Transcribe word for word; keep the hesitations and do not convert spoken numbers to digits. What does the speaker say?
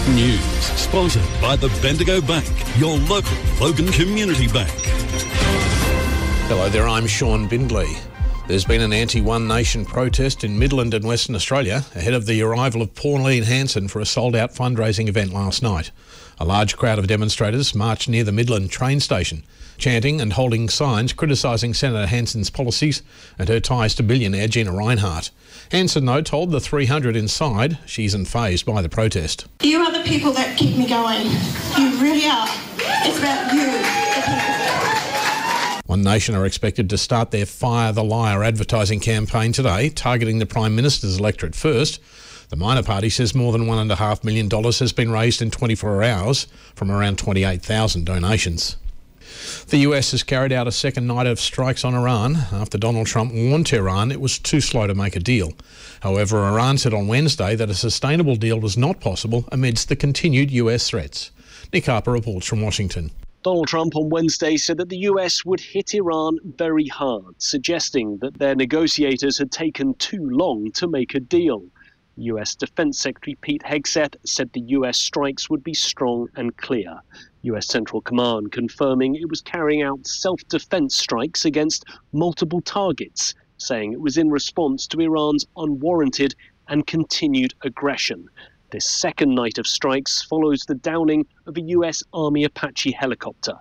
News sponsored by the Bendigo Bank, your local Logan Community Bank. Hello there, I'm Sean Bindley. There's been an anti-One Nation protest in Midland and Western Australia ahead of the arrival of Pauline Hanson for a sold-out fundraising event last night. A large crowd of demonstrators marched near the Midland train station, chanting and holding signs criticising Senator Hanson's policies and her ties to billionaire Gina Rinehart. Hanson, though, told the three hundred inside she isn't fazed by the protest. You are the people that keep me going. You really are. It's about you, the people. One Nation are expected to start their Fire the Liar advertising campaign today, targeting the Prime Minister's electorate first. The minor party says more than one point five million dollars has been raised in twenty-four hours from around twenty-eight thousand donations. The U S has carried out a second night of strikes on Iran after Donald Trump warned Tehran it was too slow to make a deal. However, Iran said on Wednesday that a sustainable deal was not possible amidst the continued U S threats. Nick Harper reports from Washington. Donald Trump on Wednesday said that the U S would hit Iran very hard, suggesting that their negotiators had taken too long to make a deal. U S Defense Secretary Pete Hegseth said the U S strikes would be strong and clear. U S Central Command confirming it was carrying out self-defense strikes against multiple targets, saying it was in response to Iran's unwarranted and continued aggression. This second night of strikes follows the downing of a U S Army Apache helicopter.